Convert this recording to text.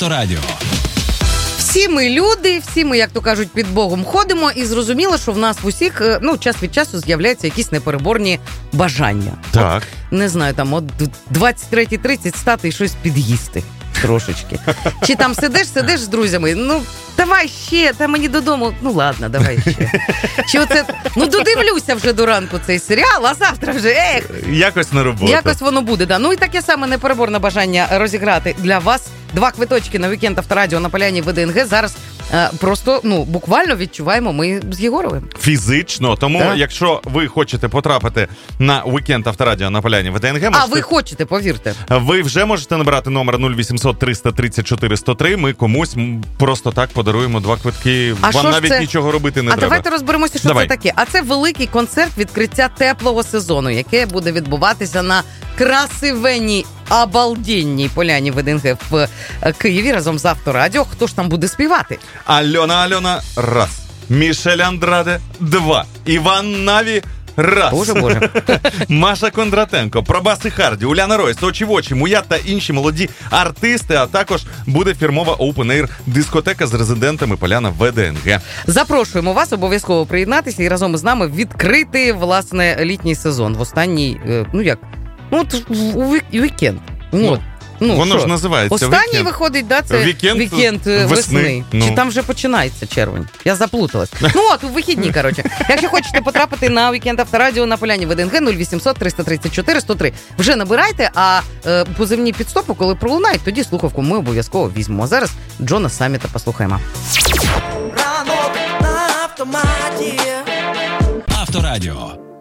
Авторадіо. Всі ми люди, всі ми, як то кажуть, під Богом ходимо, і зрозуміло, що в нас в усіх, час від часу з'являються якісь непереборні бажання. Так. От, не знаю, там, от 23-30 стати і щось під'їсти трошечки. Чи там сидиш з друзями, давай ще, та мені додому, ладно, давай ще. Чи оце, додивлюся вже до ранку цей серіал, а завтра вже, якось на роботу. Якось воно буде, да. І таке саме непереборне бажання розіграти для вас 2 квиточки на вікенд Авторадіо на Поляні ВДНГ. Зараз просто, буквально відчуваємо ми з Єгоровим. Фізично. Тому, якщо ви хочете потрапити на вікенд Авторадіо на Поляні ВДНГ... А ви хочете, повірте. Ви вже можете набирати номер 0800 334 103. Ми комусь просто так подаруємо 2 квитки. Вам навіть нічого робити не треба. А давайте розберемося, що це таке. А це великий концерт відкриття теплого сезону, яке буде відбуватися на красивенній, обалденній Поляні ВДНГ в Києві разом з Авторадіо. Хто ж там буде співати? Альона – раз. Мішель Андраде – 2. Іван Наві – раз. Боже. Маша Кондратенко, Пробаси Харді, Уляна Ройс, Очі в очі, Муят та інші молоді артисти, а також буде фірмова open-air дискотека з резидентами Поляна ВДНГ. Запрошуємо вас обов'язково приєднатися і разом із нами відкрити, власне, літній сезон в останній, вікенд. Воно ж називається останній вікенд. Виходить, це вікенд весни. Чи там вже починається червень? Я заплуталась. У вихідні, коротше. Якщо хочете потрапити на вікенд Авторадіо на Поляні ВДНГ 0800 334 103. Вже набирайте, а позивні підстопи, коли пролунають, тоді слухавку ми обов'язково візьмемо. А зараз Джона Самміта послухаємо. Авторадіо.